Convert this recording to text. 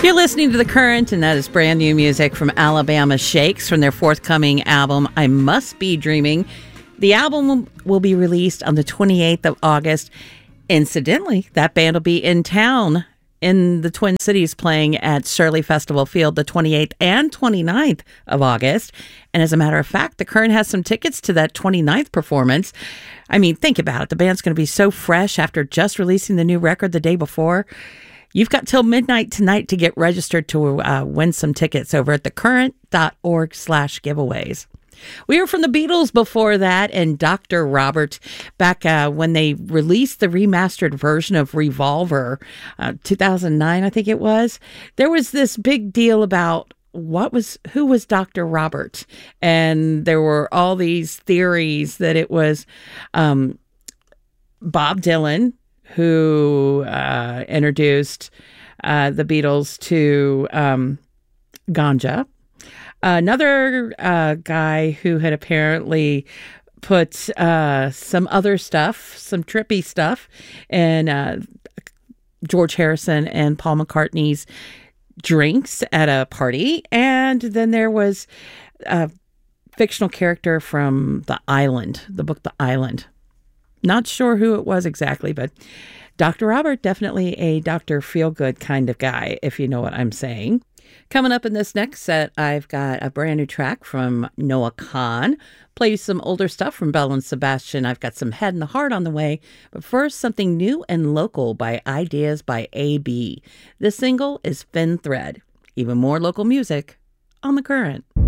You're listening to The Current, and that is brand new music from Alabama Shakes from their forthcoming album, I Must Be Dreaming. The album will be released on the 28th of August. Incidentally, that band will be in town in the Twin Cities playing at Shirley Festival Field the 28th and 29th of August. And as a matter of fact, The Current has some tickets to that 29th performance. I mean, think about it. The band's going to be so fresh after just releasing the new record the day before. You've got till midnight tonight to get registered to win some tickets over at thecurrent.org/giveaways. We were from the Beatles before that, and Dr. Robert, back when they released the remastered version of Revolver, 2009, I think it was. There was this big deal about who was Dr. Robert, and there were all these theories that it was Bob Dylan, who introduced the Beatles to ganja. Another guy who had apparently put some other stuff, some trippy stuff, in George Harrison and Paul McCartney's drinks at a party. And then there was a fictional character from The Island, the book The Island. Not sure who it was exactly, but Dr. Robert, definitely a Dr. Feelgood kind of guy, if you know what I'm saying. Coming up in this next set, I've got a brand new track from Noah Kahan. Play some older stuff from Belle and Sebastian. I've got some Head and the Heart on the way. But first, something new and local by Ideas by A.B. This single is Thin Thread. Even more local music on The Current.